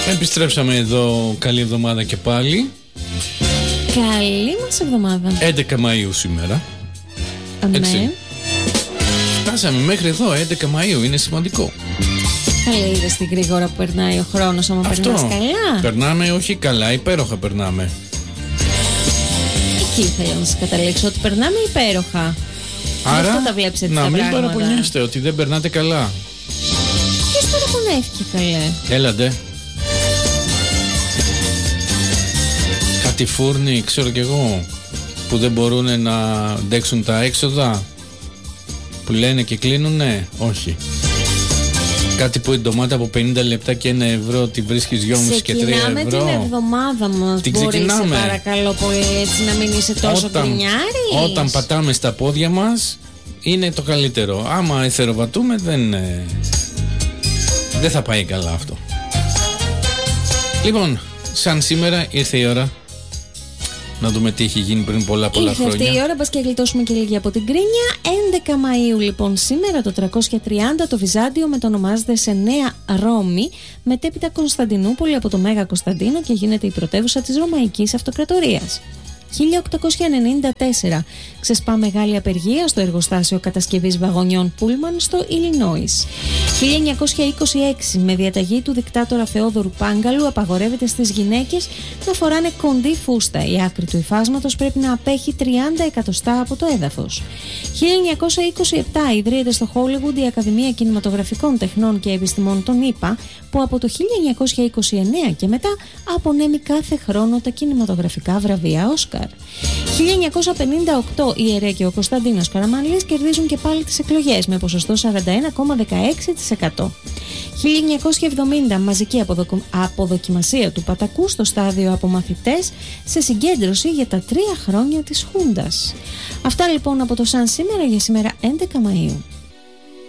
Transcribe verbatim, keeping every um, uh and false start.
Επιστρέψαμε εδώ, καλή εβδομάδα και πάλι. Καλή μας εβδομάδα. έντεκα Μαΐου σήμερα. Ναι. Έτσι. Φτάσαμε μέχρι εδώ, έντεκα Μαΐου, είναι σημαντικό. Καλή, είδες την γρήγορα που περνάει ο χρόνος, άμα Αυτό. περνάς καλά. Περνάμε, όχι καλά, υπέροχα περνάμε. Εκεί ήθελα να σας καταλήξω, ότι περνάμε υπέροχα. Άρα, αυτό τα βλέπεις έτσι να τα μην πράγματα. παραπονιέστε ότι δεν περνάτε καλά. Ποιος παραπονέθηκε καλέ? Έλαντε. Κάτι φούρνοι, ξέρω κι εγώ, που δεν μπορούν να αντέξουν τα έξοδα, που λένε και κλείνουνε. Όχι. Κάτι που η ντομάτα από πενήντα λεπτά και ένα ευρώ τη βρίσκεις δυόμισι και τρία ευρώ. Ξεκινάμε την εβδομάδα μας. Την Μπορείς, σε ξεκινάμε. παρακαλώ πολύ, έτσι να μην είσαι τόσο γκρινιάρης. Όταν πατάμε στα πόδια μας είναι το καλύτερο. Άμα εθεροβατούμε δεν, ε, δεν θα πάει καλά αυτό. Λοιπόν, σαν σήμερα ήρθε η ώρα να δούμε τι έχει γίνει πριν πολλά πολλά Ήρθε χρόνια. αυτή η ώρα, πας και γλιτώσουμε και λίγη από την κρίνια. έντεκα Μαΐου λοιπόν σήμερα το τριακόσια τριάντα το Βυζάντιο μετονομάζεται σε Νέα Ρώμη, μετέπειτα Κωνσταντινούπολη από το Μέγα Κωνσταντίνο και γίνεται η πρωτεύουσα της Ρωμαϊκής Αυτοκρατορίας. χίλια οκτακόσια ενενήντα τέσσερα ξεσπά μεγάλη απεργία στο εργοστάσιο κατασκευής βαγονιών Πούλμαν στο Ιλινόις. χίλια εννιακόσια είκοσι έξι με διαταγή του δικτάτορα Θεόδωρου Πάγκαλου απαγορεύεται στις γυναίκες να φοράνε κοντή φούστα. Η άκρη του υφάσματος πρέπει να απέχει τριάντα εκατοστά από το έδαφος. χίλια εννιακόσια είκοσι επτά ιδρύεται στο Χόλιγουντ η Ακαδημία Κινηματογραφικών Τεχνών και Επιστημών των ΗΠΑ, που από το χίλια εννιακόσια είκοσι εννέα και μετά απονέμει κάθε χρόνο τα κινηματογραφικά βραβεία Όσκαρ. χίλια εννιακόσια πενήντα οκτώ η ΕΡΕ και ο Κωνσταντίνος Καραμανλής κερδίζουν και πάλι τις εκλογές με ποσοστό σαράντα ένα κόμμα δεκαέξι τοις εκατό. χίλια εννιακόσια εβδομήντα μαζική αποδοκ... αποδοκιμασία του Πατακού στο στάδιο από μαθητές σε συγκέντρωση για τα τρία χρόνια της Χούντας. Αυτά λοιπόν από το Σαν σήμερα για σήμερα έντεκα Μαΐου.